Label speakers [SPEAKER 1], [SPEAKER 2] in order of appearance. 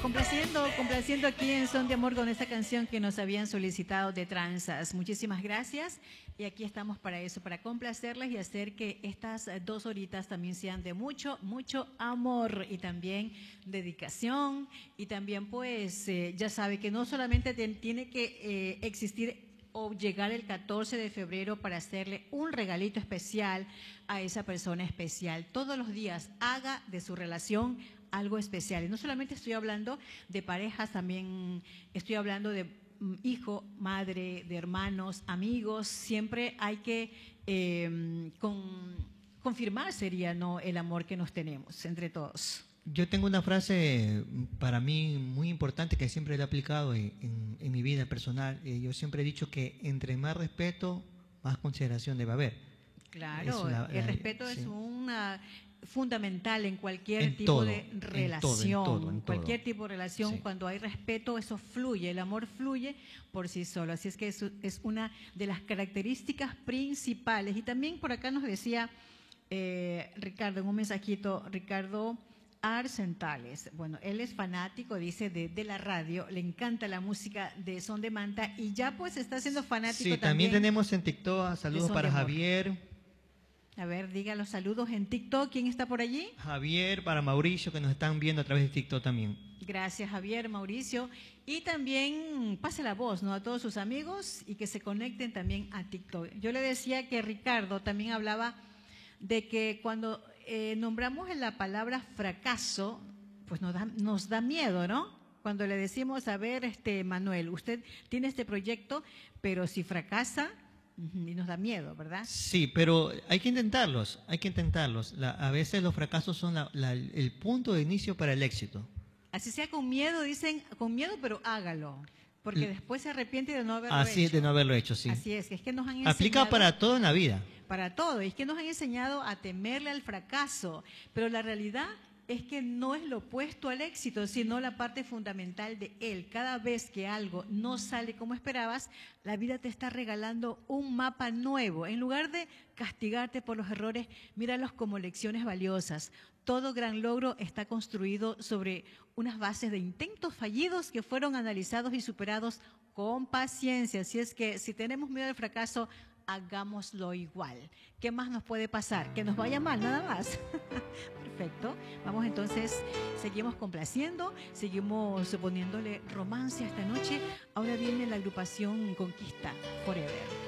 [SPEAKER 1] Complaciendo aquí en Son de Amor con esta canción que nos habían solicitado de Tranzas. Muchísimas gracias. Y aquí estamos para eso, para complacerles y hacer que estas 2 horitas también sean de mucho, mucho amor y también dedicación. Y también pues ya sabe que no solamente tiene que existir o llegar el 14 de febrero para hacerle un regalito especial a esa persona especial. Todos los días haga de su relación algo especial. Y no solamente estoy hablando de parejas, también estoy hablando de hijo, madre, de hermanos, amigos. Siempre hay que confirmar, sería, ¿no?, el amor que nos tenemos entre todos.
[SPEAKER 2] Yo tengo una frase para mí muy importante que siempre la he aplicado en mi vida personal. Yo siempre he dicho que entre más respeto, más consideración debe haber.
[SPEAKER 1] Claro, el respeto
[SPEAKER 2] sí.
[SPEAKER 1] es una fundamental en cualquier
[SPEAKER 2] en
[SPEAKER 1] tipo
[SPEAKER 2] todo,
[SPEAKER 1] de relación.
[SPEAKER 2] en
[SPEAKER 1] cualquier
[SPEAKER 2] todo.
[SPEAKER 1] tipo de relación,
[SPEAKER 2] Sí.
[SPEAKER 1] cuando hay respeto, eso fluye, el amor fluye por sí solo. Así es que eso es una de las características principales. Y también por acá nos decía Ricardo, en un mensajito, Ricardo Arcentales. Bueno, él es fanático, dice, de la radio, le encanta la música de Son de Manta y ya pues está siendo fanático
[SPEAKER 2] Sí, también tenemos en TikTok saludos para Javier.
[SPEAKER 1] A ver, diga los saludos en TikTok. ¿Quién está por allí?
[SPEAKER 2] Javier, para Mauricio, que nos están viendo a través de TikTok también.
[SPEAKER 1] Gracias, Javier, Mauricio. Y también pase la voz, ¿no?, a todos sus amigos y que se conecten también a TikTok. Yo le decía que Ricardo también hablaba de que cuando nombramos la palabra fracaso, pues nos da miedo, ¿no? Cuando le decimos, a ver, Manuel, usted tiene este proyecto, pero si fracasa, y nos da miedo, ¿verdad?
[SPEAKER 2] Sí, pero hay que intentarlos, hay que intentarlos. A veces los fracasos son el punto de inicio para el éxito.
[SPEAKER 1] Así sea con miedo, dicen, con miedo, pero hágalo. Porque después se arrepiente de no haberlo hecho.
[SPEAKER 2] Así es, de no haberlo hecho, sí.
[SPEAKER 1] Así es que nos han enseñado.
[SPEAKER 2] Aplica para todo en la vida.
[SPEAKER 1] Para todo. Es que nos han enseñado a temerle al fracaso. Pero la realidad es que no es lo opuesto al éxito, sino la parte fundamental de él. Cada vez que algo no sale como esperabas, la vida te está regalando un mapa nuevo. En lugar de castigarte por los errores, míralos como lecciones valiosas. Todo gran logro está construido sobre unas bases de intentos fallidos que fueron analizados y superados con paciencia. Así es que si tenemos miedo al fracaso, hagámoslo igual. ¿Qué más nos puede pasar? Que nos vaya mal, nada más. Perfecto. Vamos entonces, seguimos complaciendo, seguimos poniéndole romance esta noche. Ahora viene la agrupación Conquista Forever.